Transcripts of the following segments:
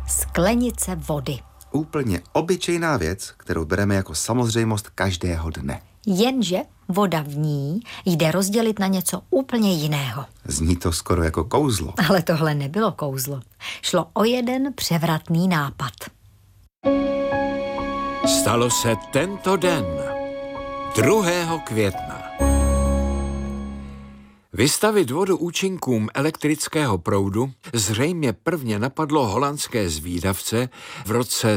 Sklenice vody. Úplně obyčejná věc, kterou bereme jako samozřejmost každého dne. Jenže voda v ní jde rozdělit na něco úplně jiného. Zní to skoro jako kouzlo. Ale tohle nebylo kouzlo. Šlo o jeden převratný nápad. Stalo se tento den, 2. května. Vystavit vodu účinkům elektrického proudu zřejmě prvně napadlo holandské zvídavce v roce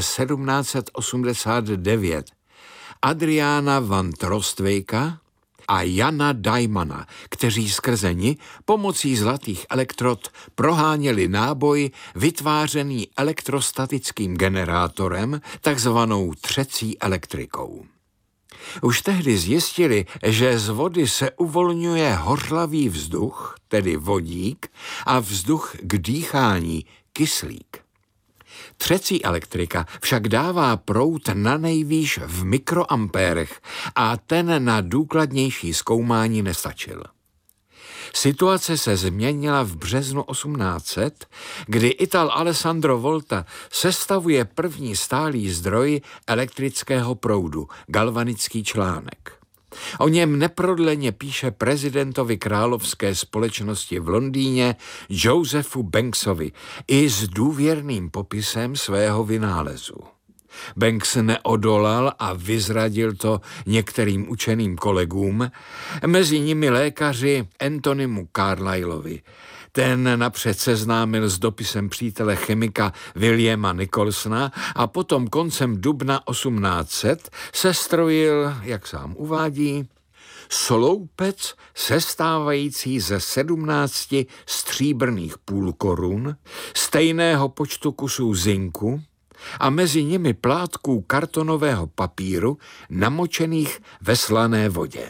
1789 Adriana van Trostwijka a Jana Dajmana, kteří skrze ni pomocí zlatých elektrod proháněli náboj vytvářený elektrostatickým generátorem, takzvanou třecí elektrikou. Už tehdy zjistili, že z vody se uvolňuje hořlavý vzduch, tedy vodík, a vzduch k dýchání, kyslík. Třecí elektrika však dává proud nanejvýš v mikroampérech a ten na důkladnější zkoumání nestačil. Situace se změnila v březnu 1800, kdy Ital Alessandro Volta sestavuje první stálý zdroj elektrického proudu, galvanický článek. O něm neprodleně píše prezidentovi Královské společnosti v Londýně Josephu Banksovi i s důvěrným popisem svého vynálezu. Banks neodolal a vyzradil to některým učeným kolegům, mezi nimi lékaři Antonymu Carlyleovi. Ten napřed seznámil s dopisem přítele chemika Williama Nicholsona a potom koncem dubna 1800 sestrojil, jak sám uvádí, sloupec sestávající ze 17 stříbrných půlkorun, stejného počtu kusů zinku a mezi nimi plátků kartonového papíru namočených ve slané vodě.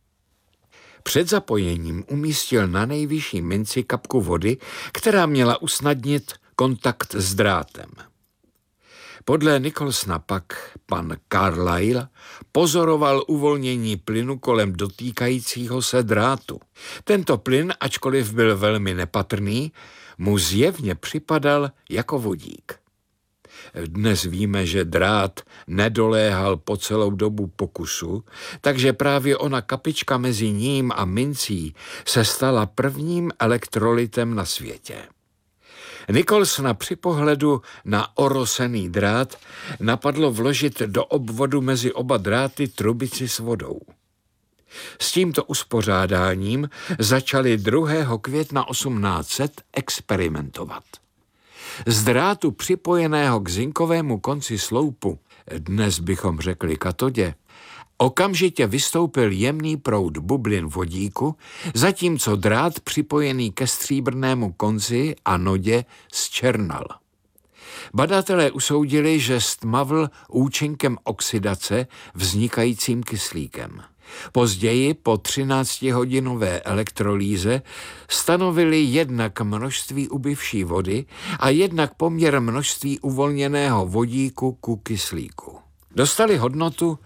Před zapojením umístil na nejvyšší minci kapku vody, která měla usnadnit kontakt s drátem. Podle Nicholsona pak pan Carlyle pozoroval uvolnění plynu kolem dotýkajícího se drátu. Tento plyn, ačkoliv byl velmi nepatrný, mu zjevně připadal jako vodík. Dnes víme, že drát nedoléhal po celou dobu pokusu, takže právě ona kapička mezi ním a mincí se stala prvním elektrolytem na světě. Nicholsona při pohledu na orosený drát napadlo vložit do obvodu mezi oba dráty trubici s vodou. S tímto uspořádáním začali 2. května 1800 experimentovat. Z drátu připojeného k zinkovému konci sloupu, dnes bychom řekli katodě, okamžitě vystoupil jemný proud bublin vodíku, zatímco drát připojený ke stříbrnému konci anodě zčernal. Badatelé usoudili, že stmavl účinkem oxidace vznikajícím kyslíkem. Později po 13hodinové elektrolýze stanovili jednak množství ubywší vody a jednak poměr množství uvolněného vodíku ku kyslíku. Dostali hodnotu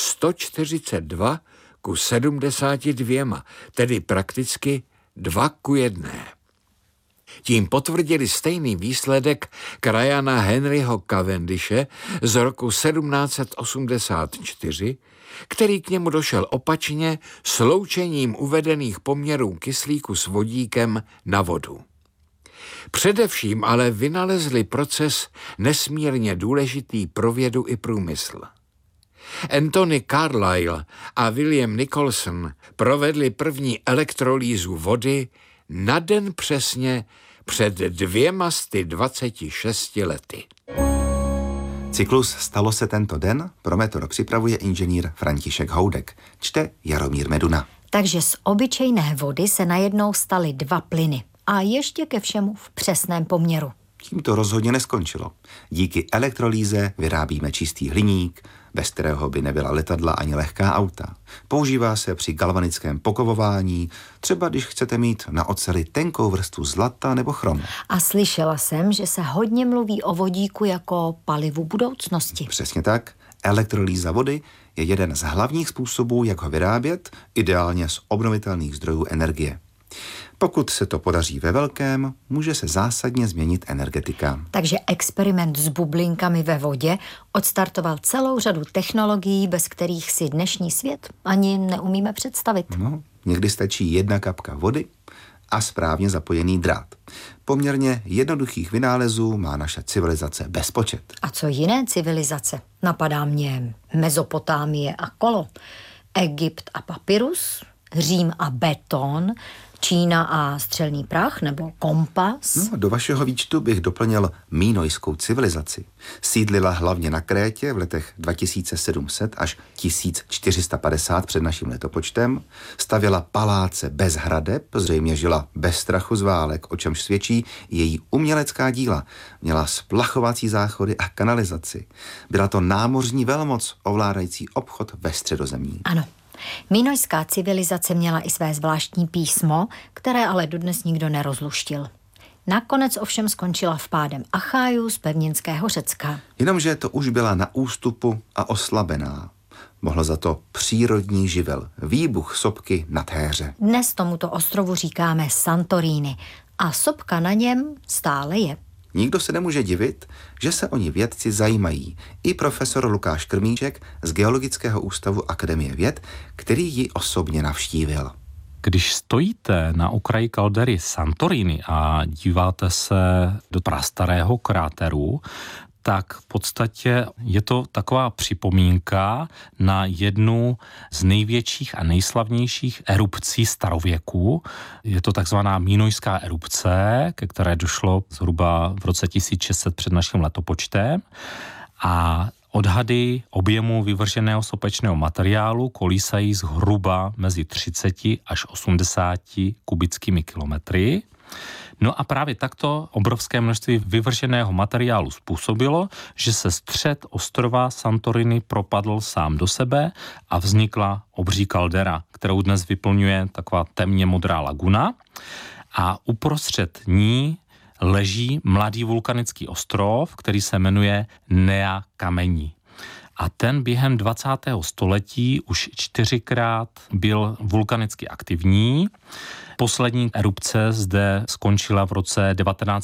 142 ku 72, tedy prakticky 2:1. Tím potvrdili stejný výsledek krajana Henryho Cavendishe z roku 1784, který k němu došel opačně sloučením uvedených poměrů kyslíku s vodíkem na vodu. Především ale vynalezli proces nesmírně důležitý pro vědu i průmysl. Anthony Carlyle a William Nicholson provedli první elektrolýzu vody na den přesně před 226 lety. Cyklus Stalo se tento den pro Metro připravuje inženýr František Houdek. Čte Jaromír Meduna. Takže z obyčejné vody se najednou staly 2 plyny. A ještě ke všemu v přesném poměru. Tím to rozhodně neskončilo. Díky elektrolýze vyrábíme čistý hliník, bez kterého by nebyla letadla ani lehká auta. Používá se při galvanickém pokovování, třeba když chcete mít na oceli tenkou vrstvu zlata nebo chromu. A slyšela jsem, že se hodně mluví o vodíku jako palivu budoucnosti. Přesně tak. Elektrolýza vody je jeden z hlavních způsobů, jak ho vyrábět, ideálně z obnovitelných zdrojů energie. Pokud se to podaří ve velkém, může se zásadně změnit energetika. Takže experiment s bublinkami ve vodě odstartoval celou řadu technologií, bez kterých si dnešní svět ani neumíme představit. No, někdy stačí 1 kapka vody a správně zapojený drát. Poměrně jednoduchých vynálezů má naše civilizace bezpočet. A co jiné civilizace? Napadá mě Mezopotámie a kolo, Egypt a papyrus, Řím a beton, Čína a střelný prach nebo kompas. No, do vašeho výčtu bych doplnil mínojskou civilizaci. Sídlila hlavně na Krétě v letech 2700 až 1450 před naším letopočtem. Stavěla paláce bez hradeb, zřejmě žila bez strachu z válek, o čemž svědčí její umělecká díla. Měla splachovací záchody a kanalizaci. Byla to námořní velmoc ovládající obchod ve Středozemí. Ano. Mínojská civilizace měla i své zvláštní písmo, které ale dodnes nikdo nerozluštil. Nakonec ovšem skončila vpádem Achájů z pevninského Řecka. Jenomže to už byla na ústupu a oslabená. Mohl za to přírodní živel, výbuch sopky na Téře. Dnes tomuto ostrovu říkáme Santorini a sopka na něm stále je. Nikdo se nemůže divit, že se o ní vědci zajímají. I profesor Lukáš Krmíček z Geologického ústavu Akademie věd, který ji osobně navštívil. Když stojíte na okraji kaldery Santorini a díváte se do prastarého kráteru, tak v podstatě je to taková připomínka na jednu z největších a nejslavnějších erupcí starověku. Je to takzvaná mínojská erupce, ke které došlo zhruba v roce 1600 před naším letopočtem. A odhady objemu vyvrženého sopečného materiálu kolísají zhruba mezi 30 až 80 kubickými kilometry. No a právě takto obrovské množství vyvrženého materiálu způsobilo, že se střed ostrova Santorini propadl sám do sebe a vznikla obří kaldera, kterou dnes vyplňuje taková temně modrá laguna. A uprostřed ní leží mladý vulkanický ostrov, který se jmenuje Nea Kamení. A ten během 20. století už 4krát byl vulkanicky aktivní. Poslední erupce zde skončila v roce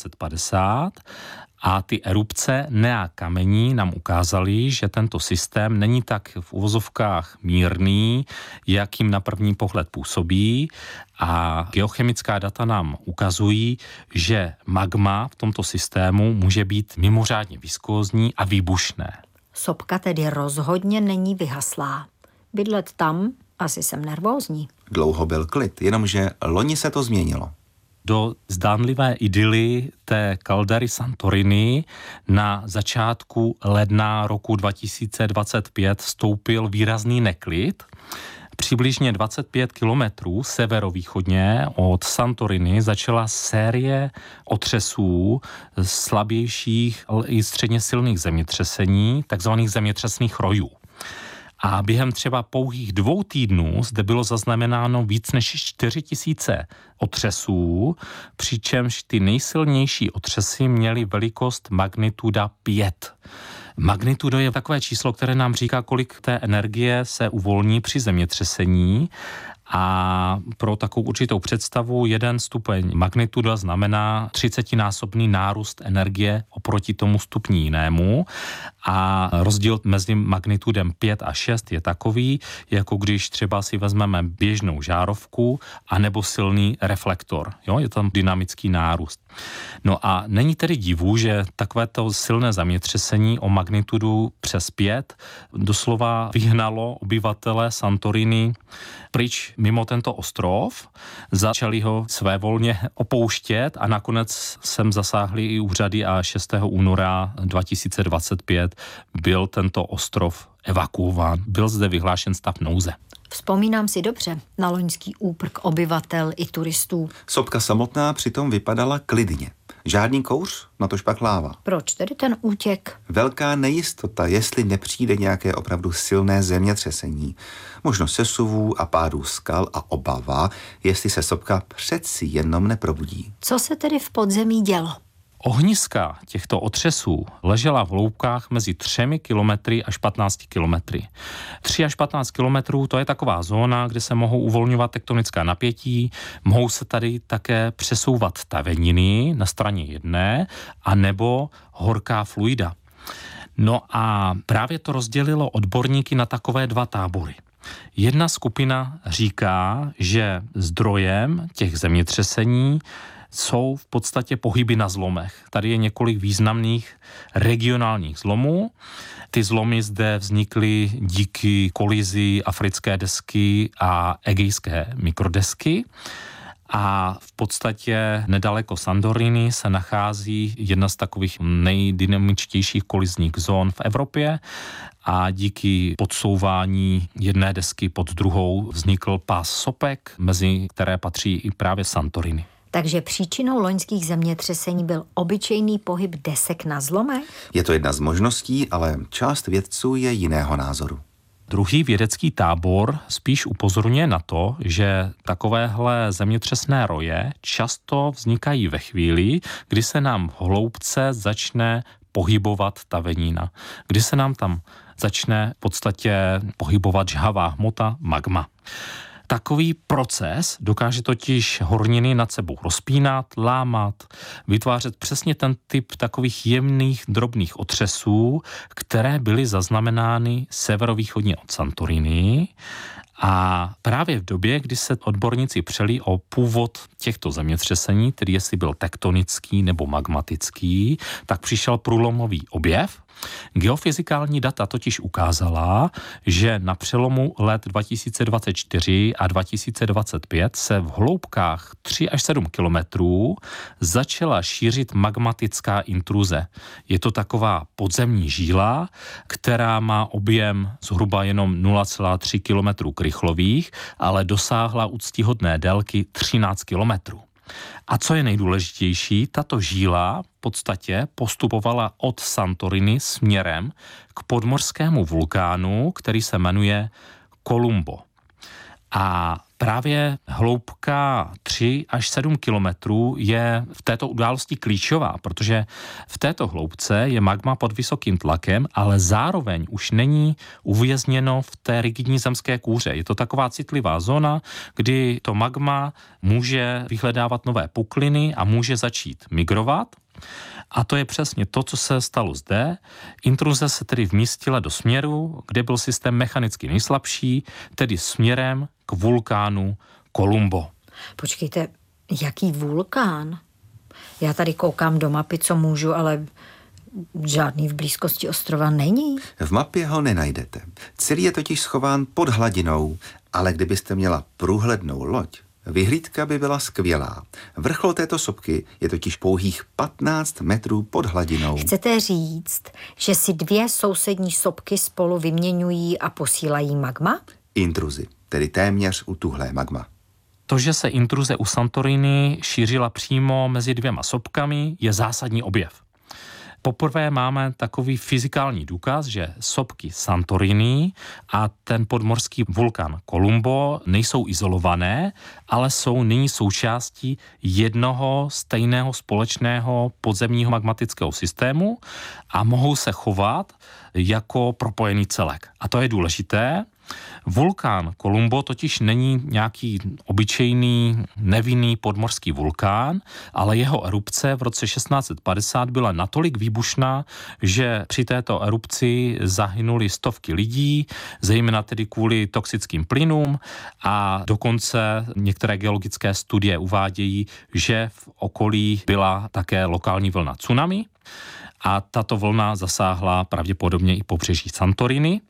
1950 a ty erupce Nea Kamení nám ukázaly, že tento systém není tak v uvozovkách mírný, jakým na první pohled působí, a geochemická data nám ukazují, že magma v tomto systému může být mimořádně viskózní a výbušné. Sopka tedy rozhodně není vyhaslá. Bydlet tam, asi jsem nervózní. Dlouho byl klid, jenomže loni se to změnilo. Do zdánlivé idyly té kaldery Santorini na začátku ledna roku 2025 vstoupil výrazný neklid. Přibližně 25 kilometrů severovýchodně od Santorini začala série otřesů slabějších i středně silných zemětřesení, takzvaných zemětřesných rojů. A během třeba pouhých 2 týdnů zde bylo zaznamenáno víc než 4 000 otřesů, přičemž ty nejsilnější otřesy měly velikost magnituda 5. Magnitudo je takové číslo, které nám říká, kolik té energie se uvolní při zemětřesení, a pro takovou určitou představu 1 stupeň magnituda znamená 30násobný nárůst energie oproti tomu stupni jinému, a rozdíl mezi magnitudem 5 a 6 je takový, jako když třeba si vezmeme běžnou žárovku anebo silný reflektor. Jo? Je tam dynamický nárůst. No a není tedy divu, že takovéto silné zemětřesení o magnitudu přes 5 doslova vyhnalo obyvatele Santorini pryč mimo tento ostrov, začali ho svévolně opouštět a nakonec sem zasáhly i úřady a 6. února 2025 byl tento ostrov evakuován. Byl zde vyhlášen stav nouze. Vzpomínám si dobře na loňský úprk obyvatel i turistů. Sopka samotná přitom vypadala klidně. Žádný kouř, natož pak láva. Proč tedy ten útěk? Velká nejistota, jestli nepřijde nějaké opravdu silné zemětřesení. Možnost sesuvů a pádů skal a obava, jestli se sopka přeci jenom neprobudí. Co se tedy v podzemí dělo? Ohniska těchto otřesů ležela v hloubkách mezi 3 kilometry až 15 kilometry. 3 až 15 kilometrů to je taková zóna, kde se mohou uvolňovat tektonická napětí, mohou se tady také přesouvat taveniny na straně jedné, anebo horká fluida. No a právě to rozdělilo odborníky na takové 2 tábory. Jedna skupina říká, že zdrojem těch zemětřesení jsou v podstatě pohyby na zlomech. Tady je několik významných regionálních zlomů. Ty zlomy zde vznikly díky kolizi africké desky a egejské mikrodesky. A v podstatě nedaleko Santorini se nachází jedna z takových nejdynamičtějších kolizních zón v Evropě a díky podsouvání jedné desky pod druhou vznikl pás sopek, mezi které patří i právě Santorini. Takže příčinou loňských zemětřesení byl obyčejný pohyb desek na zlomech? Je to jedna z možností, ale část vědců je jiného názoru. Druhý vědecký tábor spíš upozorňuje na to, že takovéhle zemětřesné roje často vznikají ve chvíli, kdy se nám v hloubce začne pohybovat tavenina, kdy se nám tam začne v podstatě pohybovat žhavá hmota, magma. Takový proces dokáže totiž horniny nad sebou rozpínat, lámat, vytvářet přesně ten typ takových jemných, drobných otřesů, které byly zaznamenány severovýchodně od Santorini. A právě v době, kdy se odborníci přeli o původ těchto zemětřesení, tedy jestli byl tektonický nebo magmatický, tak přišel průlomový objev. Geofyzikální data totiž ukázala, že na přelomu let 2024 a 2025 se v hloubkách 3 až 7 kilometrů začala šířit magmatická intruze. Je to taková podzemní žíla, která má objem zhruba jenom 0,3 km krychlových, ale dosáhla úctyhodné délky 13 kilometrů. A co je nejdůležitější, tato žíla v podstatě postupovala od Santorini směrem k podmořskému vulkánu, který se jmenuje Columbo. A právě hloubka 3 až 7 kilometrů je v této události klíčová, protože v této hloubce je magma pod vysokým tlakem, ale zároveň už není uvězněno v té rigidní zemské kůře. Je to taková citlivá zóna, kdy to magma může vyhledávat nové pukliny a může začít migrovat. A to je přesně to, co se stalo zde. Intruze se tedy vmístila do směru, kde byl systém mechanicky nejslabší, tedy směrem k vulkánu Columbo. Počkejte, jaký vulkán? Já tady koukám do mapy, co můžu, ale žádný v blízkosti ostrova není. V mapě ho nenajdete. Celý je totiž schován pod hladinou, ale kdybyste měla průhlednou loď, vyhlídka by byla skvělá. Vrchol této sopky je totiž pouhých 15 metrů pod hladinou. Chcete říct, že si 2 sousední sopky spolu vyměňují a posílají magma? Intruzi, tedy téměř utuhlé magma. To, že se intruze u Santorini šířila přímo mezi 2 sopkami, je zásadní objev. Poprvé máme takový fyzikální důkaz, že sopky Santorini a ten podmořský vulkán Columbo nejsou izolované, ale jsou nyní součástí jednoho stejného společného podzemního magmatického systému a mohou se chovat jako propojený celek. A to je důležité. Vulkán Columbo totiž není nějaký obyčejný nevinný podmořský vulkán, ale jeho erupce v roce 1650 byla natolik výbušná, že při této erupci zahynuli stovky lidí, zejména tedy kvůli toxickým plynům a dokonce některé geologické studie uvádějí, že v okolí byla také lokální vlna tsunami a tato vlna zasáhla pravděpodobně i pobřeží Santorini.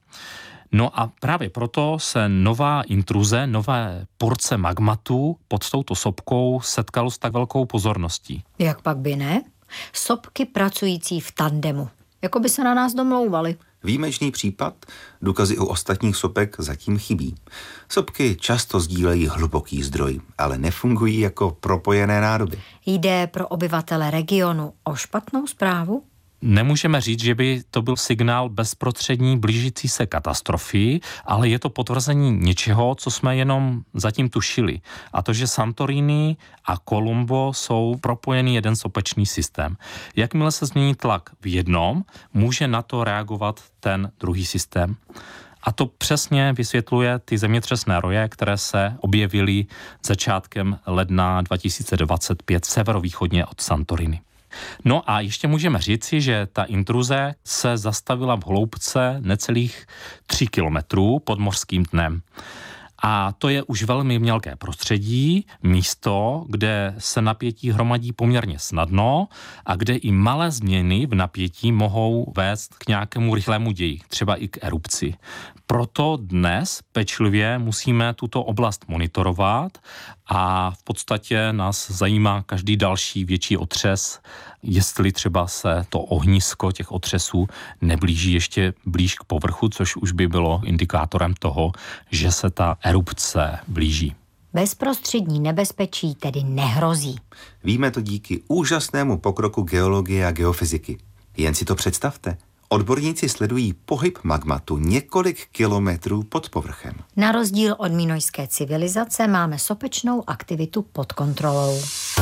No a právě proto se nová intruze, nové porce magmatu pod touto sopkou setkalo s tak velkou pozorností. Jak pak by ne? Sopky pracující v tandemu. Jako by se na nás domlouvali. Výjimečný případ, důkazy u ostatních sopek zatím chybí. Sopky často sdílejí hluboký zdroj, ale nefungují jako propojené nádoby. Jde pro obyvatele regionu o špatnou zprávu? Nemůžeme říct, že by to byl signál bezprostřední blížící se katastrofy, ale je to potvrzení něčeho, co jsme jenom zatím tušili. A to, že Santorini a Colombo jsou propojený jeden sopečný systém. Jakmile se změní tlak v jednom, může na to reagovat ten druhý systém. A to přesně vysvětluje ty zemětřesné roje, které se objevily začátkem ledna 2025 severovýchodně od Santorini. No a ještě můžeme říci, že ta intruze se zastavila v hloubce necelých 3 kilometrů pod mořským dnem. A to je už velmi mělké prostředí, místo, kde se napětí hromadí poměrně snadno a kde i malé změny v napětí mohou vést k nějakému rychlému ději, třeba i k erupci. Proto dnes pečlivě musíme tuto oblast monitorovat a v podstatě nás zajímá každý další větší otřes, jestli třeba se to ohnisko těch otřesů neblíží ještě blíž k povrchu, což už by bylo indikátorem toho, že se ta erupce blíží. Bezprostřední nebezpečí tedy nehrozí. Víme to díky úžasnému pokroku geologie a geofyziky. Jen si to představte. Odborníci sledují pohyb magmatu několik kilometrů pod povrchem. Na rozdíl od minojské civilizace máme sopečnou aktivitu pod kontrolou.